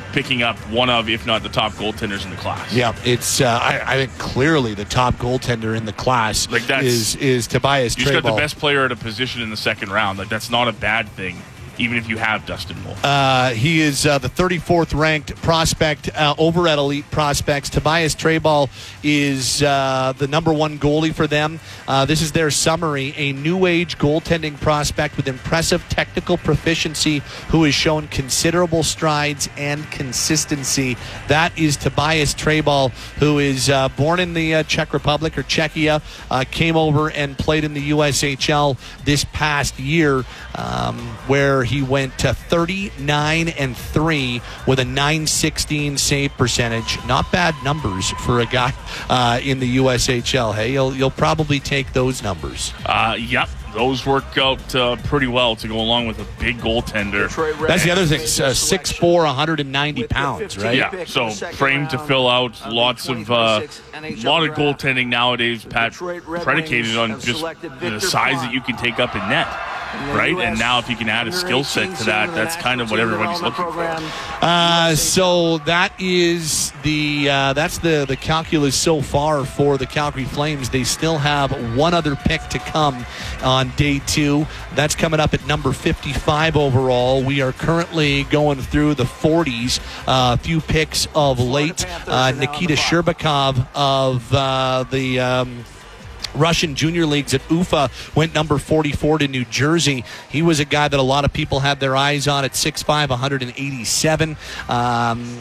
picking up one of, if not the top goaltenders in the class. Yeah, it's. Uh, I, I think clearly the top goaltender in the class like that's, is is Tobias You Treball. just got the best player at a position in the second round. Like that's not a bad thing, even if you have Dustin Wolf. Uh, he is uh, the thirty-fourth ranked prospect uh, over at Elite Prospects. Tobias Treball is uh, the number one goalie for them. Uh, this is their summary. A new age goaltending prospect with impressive technical proficiency who has shown considerable strides and consistency. That is Tobias Treball, who is uh, born in the uh, Czech Republic or Czechia, uh, came over and played in the U S H L this past year, um, where he went to thirty-nine and three with a nine sixteen save percentage. Not bad numbers for a guy uh, in the U S H L. Hey, you'll you'll probably take those numbers. Uh, yep, those work out uh, pretty well to go along with a big goaltender. That's the other thing. Uh, six foot four, one hundred ninety pounds, right? Yeah, so frame to fill out. Lots of uh, a lot of goaltending nowadays, Pat, predicated on just the size that you can take up in net. Right, and now if you can add a skill set to that, that's kind of what everybody's looking for. Uh, so that is the uh, that's the the calculus so far for the Calgary Flames. They still have one other pick to come on day two. That's coming up at number fifty-five overall. We are currently going through the forties. Uh, a few picks of late. Uh, Nikita Sherbakov of uh, the. Um, Russian junior leagues at U F A went number forty-four to New Jersey. He was a guy that a lot of people had their eyes on at six five, one eighty-seven. Um,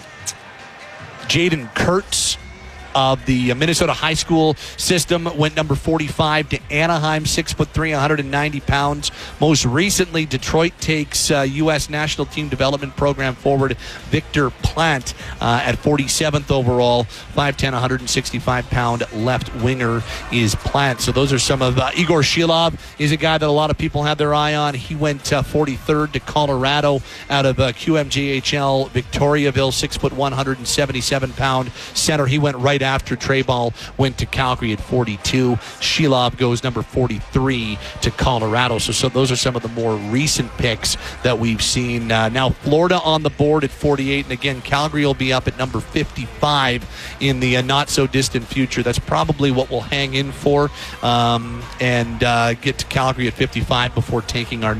Jaden Kurtz of the Minnesota high school system went number forty-five to Anaheim, six foot three, one hundred ninety pounds. Most recently, Detroit takes uh, U S National Team Development Program forward Victor Plant uh, at forty-seventh overall, five ten, one sixty-five pound left winger is Plant. So those are some of uh, Igor Shilov is a guy that a lot of people had their eye on. He went uh, forty-third to Colorado out of uh, Q M J H L Victoriaville, six foot one hundred seventy-seven pound center. He went right after Treball went to Calgary at forty-two. Shilov goes number forty-three to Colorado. So, so those are some of the more recent picks that we've seen. Uh, now Florida on the board at forty-eight. And again, Calgary will be up at number fifty-five in the uh, not-so-distant future. That's probably what we'll hang in for um, and uh, get to Calgary at fifty-five before taking our